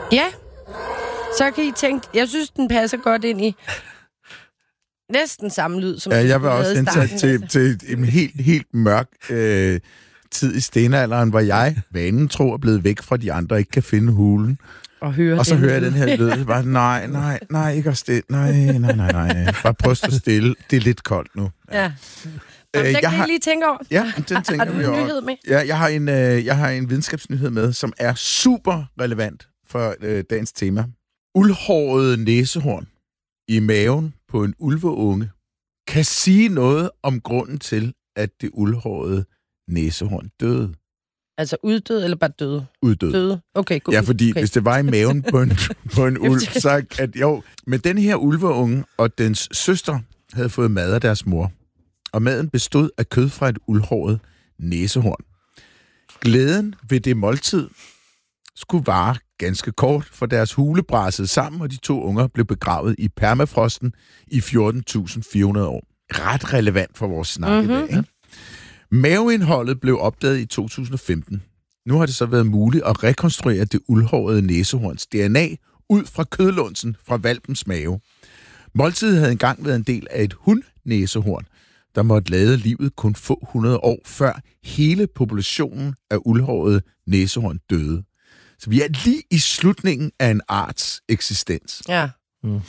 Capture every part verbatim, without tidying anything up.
Ja, så kan I tænke, jeg synes, den passer godt ind i næsten samme lyd, som ja, jeg var havde også i indsat starten. til, til en helt, helt mørk øh, tid i stenalderen, hvor jeg, vanen tro, er blevet væk fra de andre, ikke kan finde hulen. Og, høre og så den hører jeg den her lyd, bare, nej, nej, nej, ikke at stille, nej, nej, nej, nej, bare prøv at stå stille, det er lidt koldt nu. Ja. ja. Jamen, Øh, den kan har, I lige tænke over. Ja, den tænker har du vi en over. nyhed med? Ja, jeg har en, øh, jeg har en videnskabsnyhed med, som er super relevant for øh, dagens tema. Uldhåret næsehorn i maven på en ulveunge kan sige noget om grunden til, at det uldhårede næsehorn døde. Altså uddød eller bare døde? Uddød. Døde? Okay, god. Ja, fordi okay. hvis det var i maven på en, på en ulv, så at jo, men den her ulveunge og dens søster havde fået mad af deres mor. Og maden bestod af kød fra et uldhåret næsehorn. Glæden ved det måltid skulle vare ganske kort, for deres hule brassede sammen, og de to unger blev begravet i permafrosten i fjorten tusind fire hundrede år. Ret relevant for vores snak mm-hmm. i dag. Ikke? Maveindholdet blev opdaget i to tusind og femten. Nu har det så været muligt at rekonstruere det uldhårede næsehorns D N A ud fra kødlunsen fra hvalpens mave. Måltidet havde engang været en del af et hundnæsehorn, der måtte lade livet kun få hundrede år før hele populationen af uldhårede næsehorn døde. Så vi er lige i slutningen af en arts eksistens. Ja. Mm.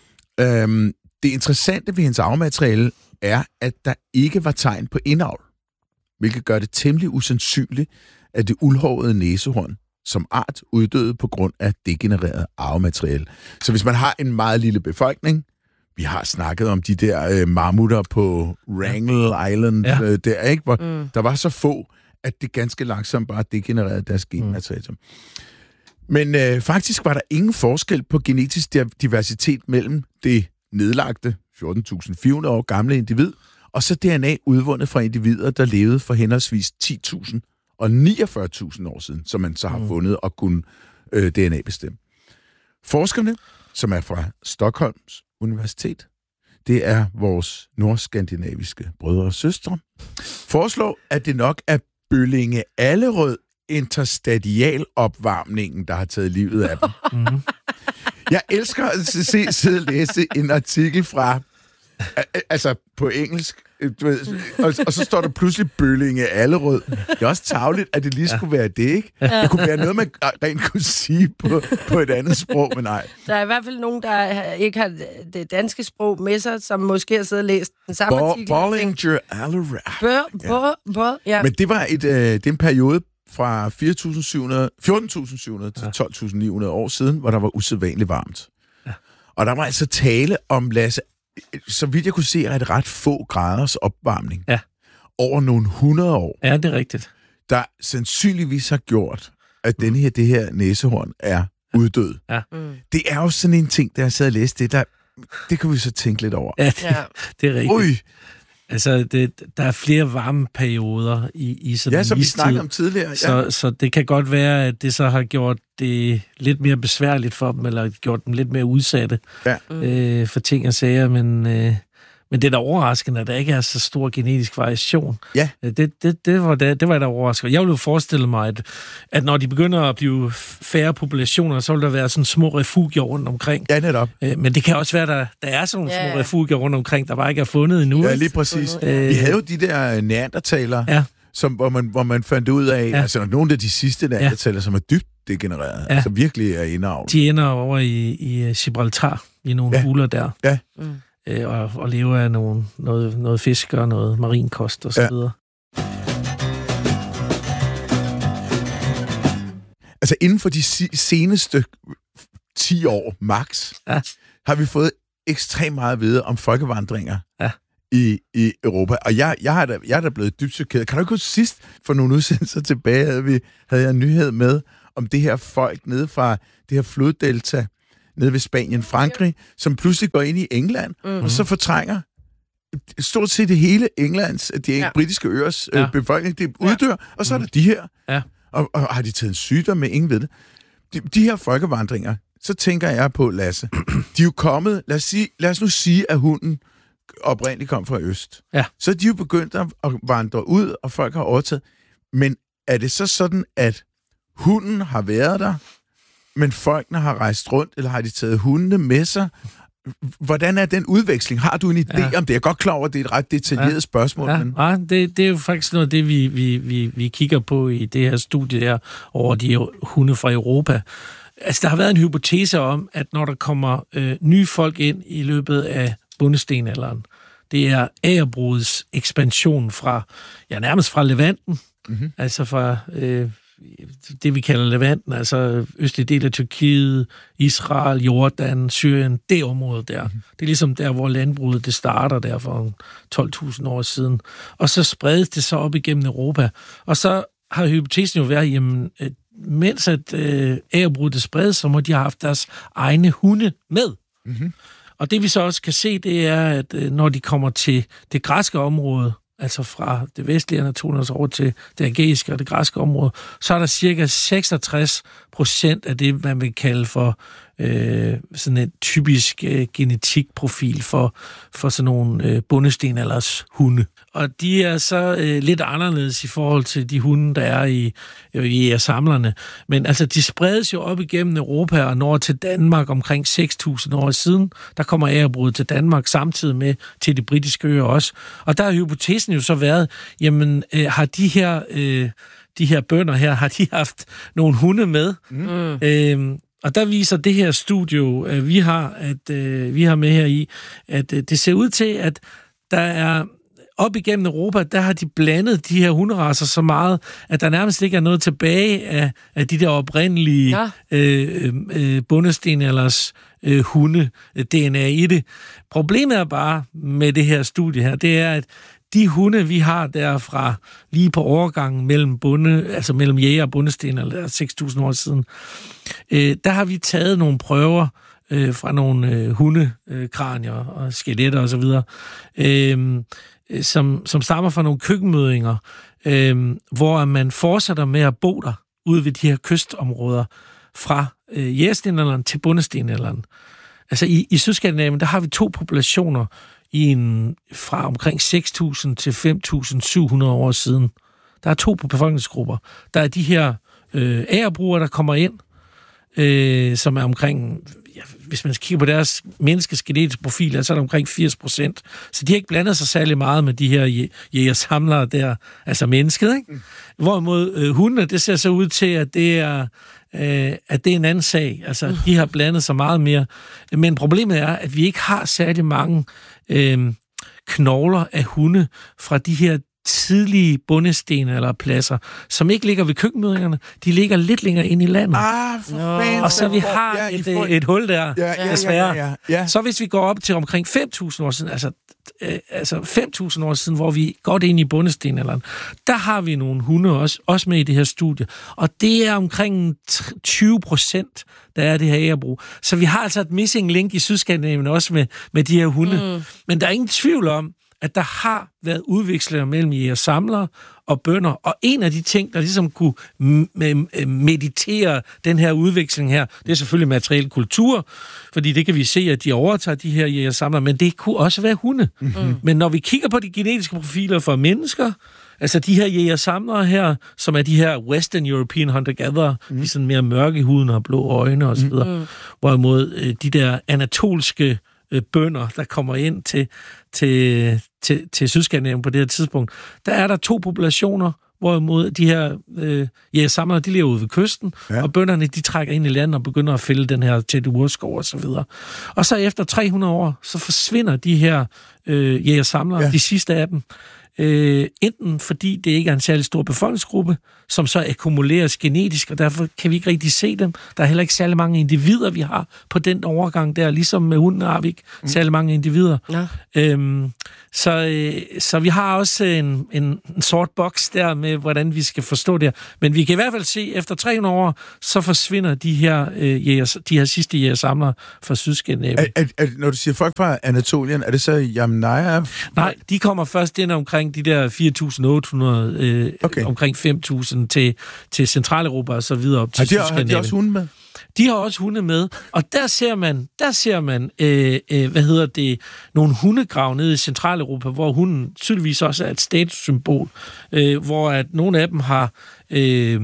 Øhm, det interessante ved hendes arvemateriale er, at der ikke var tegn på indavl, hvilket gør det temmelig usandsynligt, at det uldhårede næsehorn som art uddøde på grund af degenereret arvemateriale. Så hvis man har en meget lille befolkning, vi har snakket om de der øh, mammutter på Wrangel Island, ja. øh, der, ikke? Hvor mm. der var så få, at det ganske langsomt bare degenererede deres genmateriale. Mm. Men øh, faktisk var der ingen forskel på genetisk diversitet mellem det nedlagte fjorten tusind fire hundrede år gamle individ, og så D N A udvundet fra individer, der levede for henholdsvis ti tusind og niogfyrre tusind år siden, som man så har fundet og kunne øh, D N A-bestemme. Forskerne, som er fra Stockholms Universitet, det er vores nordskandinaviske brødre og søstre, foreslår, at det nok er Bøllinge Allerød interstadial opvarmningen, der har taget livet af dem. Mm-hmm. Jeg elsker at se, sidde og læse en artikel fra, altså på engelsk, og, og så står der pludselig Bøllinge Allerød. Det er også tarveligt, at det lige skulle være det, ikke? Det kunne være noget, man rent kunne sige på, på et andet sprog, men nej. Der er i hvert fald nogen, der ikke har det danske sprog med sig, som måske har siddet og læst den samme Bo- artikel. Bollinger Allerød. Ja. Ja. Men det var et, øh, det er en periode fra fjorten tusind syv hundrede til tolv tusind ni hundrede år siden, hvor der var usædvanligt varmt. Ja. Og der var altså tale om, Lasse, så vidt jeg kunne se, er det ret få graders opvarmning. Ja. Over nogle hundrede år. Ja, det er rigtigt. Der sandsynligvis har gjort, at mm. denne her, det her næsehorn er uddød. Ja. Mm. Det er jo sådan en ting, der jeg sad og læste det, der, det kan vi så tænke lidt over. Ja, det, ja. det er rigtigt. Ui. Altså, det, der er flere varme perioder i, i sådan ja, som en vi snakkede om tidligere. Ja. Så, så det kan godt være, at det så har gjort det lidt mere besværligt for dem, eller gjort dem lidt mere udsatte ja. øh, for ting og sager, men, øh, men det er da overraskende, at der ikke er så stor genetisk variation. Ja. Det, det, det, var, det, det var da overraskende. Jeg ville jo forestille mig, at, at når de begynder at blive færre populationer, så vil der være sådan små refugier rundt omkring. Ja, netop. Øh, men det kan også være, at der, der er sådan nogle ja. små refugier rundt omkring, der bare ikke er fundet endnu. Ja, lige præcis. Øh, Vi havde jo de der neandertalere, ja. som, hvor, man, hvor man fandt ud af, ja. altså nogle af de sidste neandertalere, ja. som er dybt degenereret, ja. altså virkelig er indavlet. De ender over i, i Gibraltar, i nogle ja. huler der. Ja. Mm. Og, og lever af nogle, noget, noget fisk og noget marinkost og så videre. Ja. Altså inden for de si- seneste ti år max, ja. har vi fået ekstremt meget at vide om folkevandringer ja. i, i Europa. Og jeg, jeg, har da, jeg er da blevet dybt chokeret. Kan du ikke huske sidst, for nogle udsendelser tilbage, havde, vi, havde jeg en nyhed med om det her folk nede fra det her floddelta, nede ved Spanien, Frankrig, som pludselig går ind i England, mm-hmm. og så fortrænger stort set det hele Englands, de ja. britiske øers ja. øh, befolkning, det uddør, ja. og så er der de her. Ja. Og, og har de taget en sygdom med? Ingen ved det. De, de her folkevandringer, så tænker jeg på, Lasse, de er jo kommet, lad os, sige, lad os nu sige, at hunden oprindeligt kom fra øst. Ja. Så er de jo begyndt at vandre ud, og folk har overtaget. Men er det så sådan, at hunden har været der, men folkene har rejst rundt, eller har de taget hundene med sig? Hvordan er den udveksling? Har du en idé ja. om det? Jeg er godt klar over, at det er et ret detaljeret ja. spørgsmål. Ja, men... ja det, det er jo faktisk noget af det, vi, vi, vi, vi kigger på i det her studie der, over de hunde fra Europa. Altså, der har været en hypotese om, at når der kommer øh, nye folk ind i løbet af bundestenalderen, det er agerbrugets ekspansion fra, ja, nærmest fra Levanten, mm-hmm. altså fra øh, det, vi kalder Levanten, altså østlige del af Tyrkiet, Israel, Jordan, Syrien, det område der. Mm-hmm. Det er ligesom der, hvor landbruget det starter der for tolv tusind år siden. Og så spredes det så op igennem Europa. Og så har hypotesen jo været, jamen, mens at øh, agerbruget det spredes, så må de have haft deres egne hunde med. Mm-hmm. Og det vi så også kan se, det er, at øh, når de kommer til det græske område, altså fra det vestlige Anatolien over til det ægæiske og det græske område, så er der cirka seksogtres procent af det, man vil kalde for øh, sådan et typisk øh, genetikprofil for, for sådan nogle øh, bundestenalders hunde. Og de er så øh, lidt anderledes i forhold til de hunde, der er i, i samlerne. Men altså, de spredes jo op igennem Europa og når til Danmark omkring seks tusind år siden. Der kommer agerbruget til Danmark samtidig med til de britiske øer også. Og der har hypotesen jo så været, jamen, øh, har de her... Øh, de her bønder her, har de haft nogle hunde med. Mm. Øhm, og der viser det her studie, øh, vi har at øh, vi har med her i, at øh, det ser ud til, at der er op igennem Europa, der har de blandet de her hunderacer så meget, at der nærmest ikke er noget tilbage af, af de der oprindelige ja. øh, øh, bundestenalders øh, hunde-D N A i det. Problemet er bare med det her studie her, det er, at de hunde, vi har derfra lige på overgangen mellem bunde, altså mellem jæger og bundesten, eller seks tusind år siden, øh, der har vi taget nogle prøver øh, fra nogle øh, hundekranier og skeletter osv., øh, som, som stammer fra nogle køkkenmødinger, øh, hvor man fortsætter med at bo der ude ved de her kystområder fra øh, jægerstenalderen til bundestenalderen. Altså i, i Sydskandinavien, der har vi to populationer i en, fra omkring seks tusind til fem tusind syv hundrede år siden. Der er to på befolkningsgrupper. Der er de her øh, agerbrugere, der kommer ind, øh, som er omkring, ja, hvis man kigger på deres menneskes genetiske profiler, så er der omkring firs procent. Så de har ikke blandet sig særlig meget med de her jægersamlere der, altså mennesket, ikke? Mm. Hvorimod øh, hundene, det ser så ud til, at det er Øh, at det er en anden sag. Altså, mm. de har blandet sig meget mere. Men problemet er, at vi ikke har særlig mange øh, knogler af hunde fra de her tidlige bundesten eller pladser, som ikke ligger ved køkkenmødingerne. De ligger lidt længere ind i landet. Ah, for fanden. Og så vi har ja, et, får... et hul der, ja, ja, desværre. Ja, ja, ja. Så hvis vi går op til omkring fem tusind år siden, altså, øh, altså fem tusind år siden, hvor vi går ind i bundestenalderen, der har vi nogle hunde også, også med i det her studie. Og det er omkring tyve procent, der er det her agerbrug. Så vi har altså et missing link i Sydskandinavien også med, med de her hunde. Mm. Men der er ingen tvivl om, at der har været udvekslinger mellem jægersamlere og bønder, og en af de ting, der ligesom kunne meditere den her udveksling her, det er selvfølgelig materiel kultur, fordi det kan vi se, at de overtager de her jægersamlere, men det kunne også være hunde. Mm-hmm. Men når vi kigger på de genetiske profiler for mennesker, altså de her jægersamlere her, som er de her Western European hunter-gatherer, mm. de er sådan mere mørke i huden og blå øjne osv., mm. hvorimod de der anatolske bønder, der kommer ind til, til, til, til Sydskandinavien på det her tidspunkt, der er der to populationer, hvorimod de her øh, jægersamlere, de lever ude ved kysten, ja. Og bønderne, de trækker ind i landet og begynder at fælde den her tætte urskov og så videre. Og så efter tre hundrede år, så forsvinder de her øh, jægersamlere, ja. De sidste af dem, Øh, enten fordi det ikke er en særlig stor befolkningsgruppe, som så akkumuleres genetisk, og derfor kan vi ikke rigtig se dem. Der er heller ikke særlig mange individer, vi har på den overgang der. Ligesom med hunden har vi ikke mm. særlig mange individer. Ja. Øhm, så, øh, så vi har også en, en, en sort boks der med, hvordan vi skal forstå det. Men vi kan i hvert fald se, at efter tre hundrede år, så forsvinder de her, øh, jæger, de her sidste jægersamlere fra Sydskandinavien. Er, er, er, når du siger folk fra Anatolien, er det så Yamnaya? Nej, de kommer først ind omkring de der fire tusind otte hundrede, øh, okay. omkring fem tusind til, til Centraleuropa og så videre op til Sydskandinavien. Har de også hunde med? De har også hunde med, og der ser man, der ser man, øh, øh, hvad hedder det, nogle hundegrav nede i Centraleuropa, hvor hunden tydeligvis også er et statussymbol, øh, hvor at nogle af dem har øh,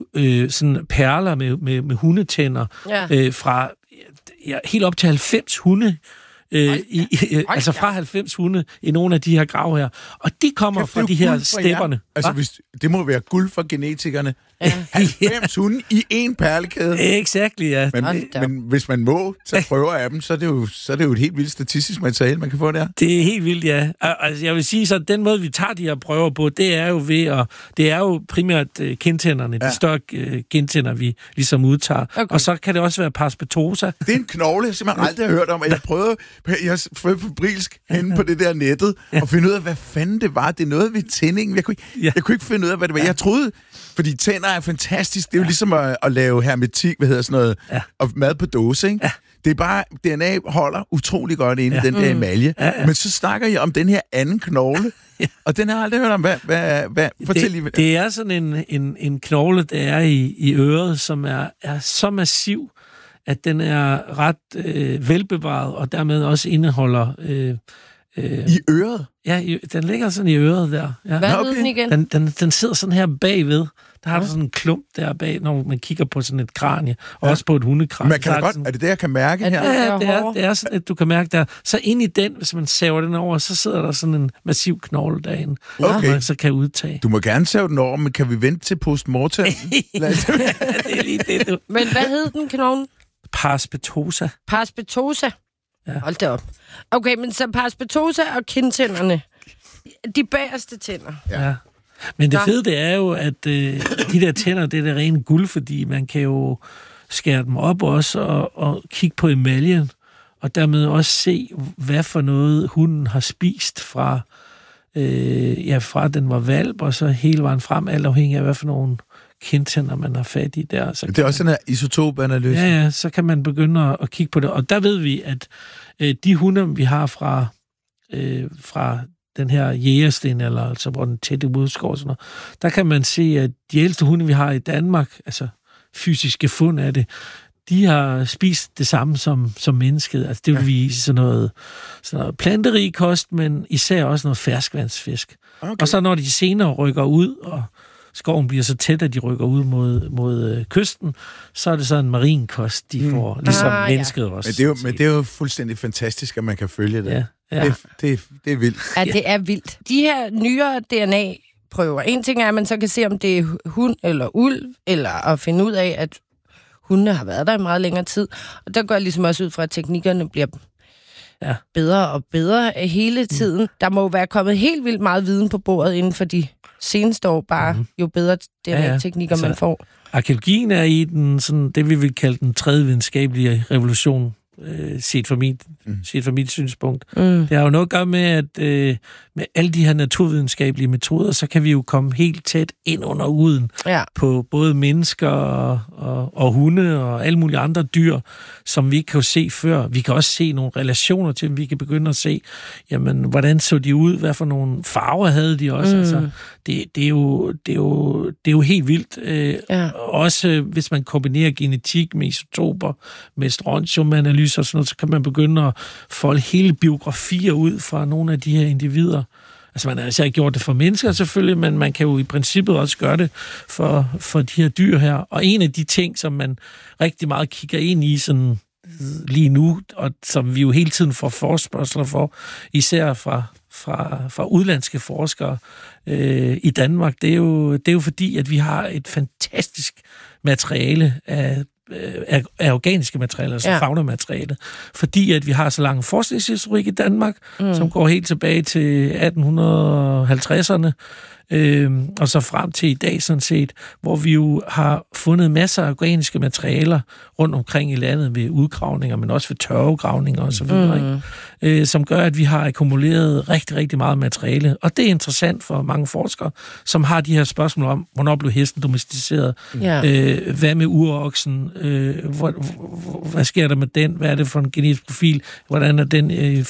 øh, sådan perler med, med, med hundetænder Ja. øh, fra ja, helt op til halvfems hunde. Øh, i, i, altså fra halvfems hunde i nogle af de her grav her. Og de kommer fra de her stepperne. Altså, hvis, det må være guld for genetikerne. Ja. halvfems hunde i én perlekæde. Exakt, ja. Men, men hvis man må tage prøver af dem, så er, det jo, så er det jo et helt vildt statistisk materiale, man kan få der. Det er helt vildt, ja. Altså, jeg vil sige, så den måde, vi tager de her prøver på, det er jo ved at... Det er jo primært uh, kindtænderne, ja. de større uh, kindtænder, vi ligesom udtager. Okay. Og så kan det også være parspetosa. Det er en knogle, jeg simpelthen aldrig har hørt om, og jeg prøvede... Jeg har fået fabrilsk henne på det der nettet, ja. og finde ud af, hvad fanden det var. Det er noget ved tændingen. Jeg kunne ikke, ja. jeg kunne ikke finde ud af, hvad det var. Jeg troede, fordi tænder er fantastisk. Det er jo ja. ligesom at, at lave hermetik, hvad hedder sådan noget, ja. og mad på dåse, ikke? Ja. Det er bare, D N A holder utrolig godt inde ja. i den der emalje. Ja, ja. Men så snakker jeg om den her anden knogle, ja. og den har jeg aldrig hørt om. Hvad, hvad, hvad, fortæl det, lige. Det er sådan en, en, en knogle, der er i, i øret, som er, er så massiv, at den er ret øh, velbevaret, og dermed også indeholder... Øh, øh, I øret? Ja, i, den ligger sådan i øret der. Ja. Hvad okay. hed den igen? Den, den, den sidder sådan her bagved. Der har ja. du sådan en klump der bag, når man kigger på sådan et kranie, og ja. også på et hundekranie. Men kan godt, sådan, er det det, jeg kan mærke her? Ja, ja det, er, det er sådan, at du kan mærke der. Så ind i den, hvis man saver den over, så sidder der sådan en massiv knogle derinde, okay. man så kan udtage. Du må gerne save den over, men kan vi vente til postmortem? Det er lige det, du. Men hvad hed den knogle? Parspetosa. Parspetosa? Ja. Hold da op. Okay, men så parspetosa og kindtænderne. De bagerste tænder. Ja. ja. Men det fede, det er jo, at øh, de der tænder, det er det rene guld, fordi man kan jo skære dem op også og, og kigge på emaljen, og dermed også se, hvad for noget hunden har spist fra, øh, ja, fra den var valp, og så hele vejen frem, alt afhængig af, hvad for nogle kindtænder, man har fat i der. Så det er også man, en isotopanalyse. Ja, ja, så kan man begynde at, at kigge på det. Og der ved vi, at øh, de hunde, vi har fra, øh, fra den her jægersten, eller altså hvor den tætte udskår, sådan noget, der kan man se, at de ældste hunde, vi har i Danmark, altså fysiske fund af det, de har spist det samme som, som mennesket. Altså det vil vise sådan noget, sådan noget planterig kost, men især også noget ferskvandsfisk. Okay. Og så når de senere rykker ud, og skoven bliver så tæt, at de rykker ud mod, mod øh, kysten, så er det så en marinkost, de får, mm. ligesom ah, mennesket ja. også. Men det, er jo, men det er jo fuldstændig fantastisk, at man kan følge det. Ja, ja. Det, det, det er vildt. Ja, det er vildt. De her nyere D N A-prøver, en ting er, at man så kan se, om det er hund eller ulv, eller at finde ud af, at hundene har været der i meget længere tid. Og der går jeg ligesom også ud fra, at teknikkerne bliver ja. bedre og bedre hele tiden. Mm. Der må jo være kommet helt vildt meget viden på bordet inden for de seneste år, bare mm. jo bedre D N A-teknikker ja, ja. man får. Arkæologien er i den, sådan, det, vi vil kalde den tredje videnskabelige revolution, øh, set, fra mit, mm. set fra mit synspunkt. Mm. Det har jo noget at gøre med, at øh, med alle de her naturvidenskabelige metoder, så kan vi jo komme helt tæt ind under uden ja. på både mennesker og, og, og hunde og alle mulige andre dyr, som vi ikke kan se før. Vi kan også se nogle relationer til dem. Vi kan begynde at se, jamen, hvordan så de ud? Hvad for nogle farver havde de også? Mm. Altså, det, det, er jo, det, er jo, det er jo helt vildt. Øh, ja. Også hvis man kombinerer genetik med isotoper, med strontiumanalyser og sådan noget, så kan man begynde at folde hele biografier ud fra nogle af de her individer. Altså, man har altså ikke gjort det for mennesker selvfølgelig, men man kan jo i princippet også gøre det for, for de her dyr her. Og en af de ting, som man rigtig meget kigger ind i sådan lige nu, og som vi jo hele tiden får forespørgsler for, især fra, fra, fra udlandske forskere øh, i Danmark, det er, jo, det er jo fordi, at vi har et fantastisk materiale af Af, af organiske materialer, altså ja. faunamateriale. Fordi at vi har så lang forskningshistorik i Danmark, mm. som går helt tilbage til atten halvtredserne, øh, og så frem til i dag sådan set, hvor vi jo har fundet masser af organiske materialer rundt omkring i landet ved udgravninger, men også ved tørvegravninger og så videre, mm. øh, som gør, at vi har akkumuleret rigtig, rigtig meget materiale. Og det er interessant for mange forskere, som har de her spørgsmål om, hvornår blev hesten domesticeret? Ja. Øh, hvad med uroksen? Øh, hvor, hvor, hvad sker der med den? Hvad er det for en genetisk profil? Hvordan er den øh,